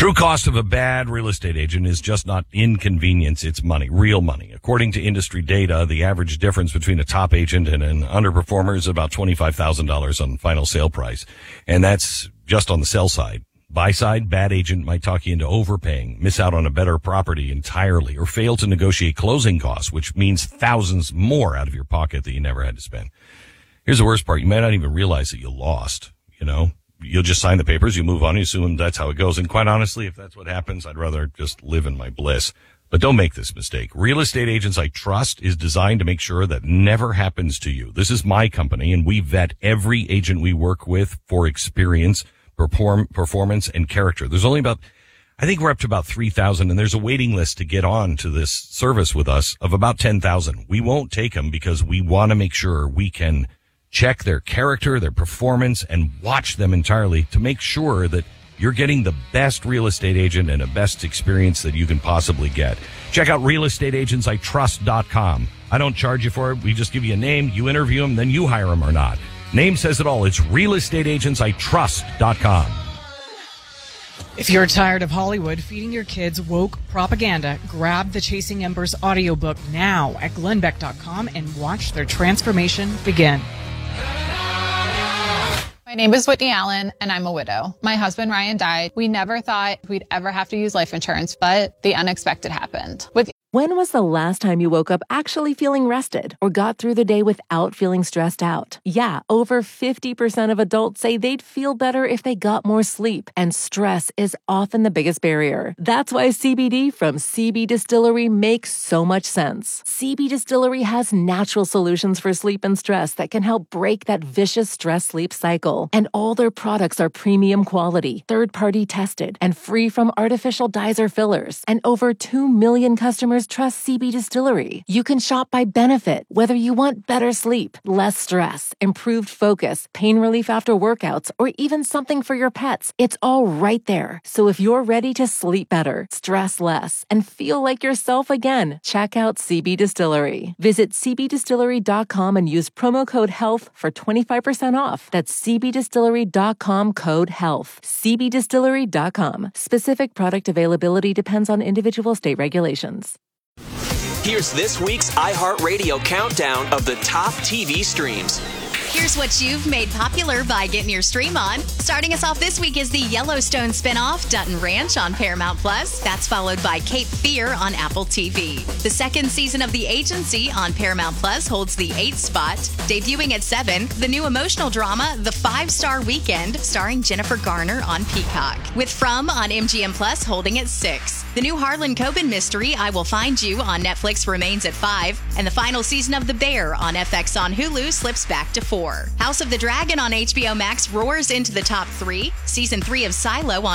true cost of a bad real estate agent is just not inconvenience, it's money, real money. According to industry data, the average difference between a top agent and an underperformer is about $25,000 on final sale price. And that's just on the sell side. Buy side, bad agent might talk you into overpaying, miss out on a better property entirely, or fail to negotiate closing costs, which means thousands more out of your pocket that you never had to spend. Here's the worst part. You might not even realize that you lost, You'll just sign the papers, you move on, you assume that's how it goes. And quite honestly, if that's what happens, I'd rather just live in my bliss. But don't make this mistake. Real Estate Agents I Trust is designed to make sure that never happens to you. This is my company, and we vet every agent we work with for experience, performance, and character. There's only I think we're up to about 3,000, and there's a waiting list to get on to this service with us of about 10,000. We won't take them because we want to make sure we can check their character, their performance, and watch them entirely to make sure that you're getting the best real estate agent and the best experience that you can possibly get. Check out realestateagentsitrust.com. I don't charge you for it. We just give you a name, you interview them, then you hire them or not. Name says it all. It's realestateagentsitrust.com. If you're tired of Hollywood feeding your kids woke propaganda, grab the Chasing Embers audiobook now at glenbeck.com and watch their transformation begin. My name is Whitney Allen, and I'm a widow. My husband, Ryan, died. We never thought we'd ever have to use life insurance, but the unexpected happened. When was the last time you woke up actually feeling rested or got through the day without feeling stressed out? Yeah, over 50% of adults say they'd feel better if they got more sleep, and stress is often the biggest barrier. That's why CBD from CB Distillery makes so much sense. CB Distillery has natural solutions for sleep and stress that can help break that vicious stress-sleep cycle. And all their products are premium quality, third-party tested, and free from artificial dyes or fillers. And over 2 million customers trust CB Distillery. You can shop by benefit, whether you want better sleep, less stress, improved focus, pain relief after workouts, or even something for your pets. It's all right there. So if you're ready to sleep better, stress less, and feel like yourself again, check out CB Distillery. Visit cbdistillery.com and use promo code HEALTH for 25% off. That's cbdistillery.com, code HEALTH. cbdistillery.com. Specific product availability depends on individual state regulations. Here's this week's iHeartRadio countdown of the top TV streams. Here's what you've made popular by getting your stream on. Starting us off this week is the Yellowstone spinoff, Dutton Ranch, on Paramount+. That's followed by Cape Fear on Apple TV. The second season of The Agency on Paramount+ holds the 8th spot. Debuting at 7, the new emotional drama, The 5-Star Weekend, starring Jennifer Garner on Peacock. With From on MGM+ holding at 6. The new Harlan Coben mystery, I Will Find You, on Netflix remains at 5. And the final season of The Bear on FX on Hulu slips back to 4. House of the Dragon on HBO Max roars into the top 3. Season 3 of Silo on